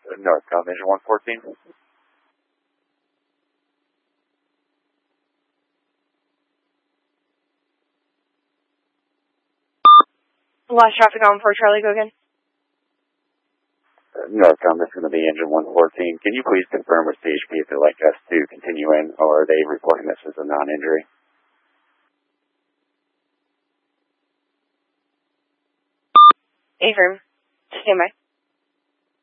Northbound engine 114. Lost traffic on 4 Charlie, go again. Northbound, this is going to be engine 114. Can you please confirm with CHP if they'd like us to continue in, or are they reporting this as a non-injury? Affirm. Stand by.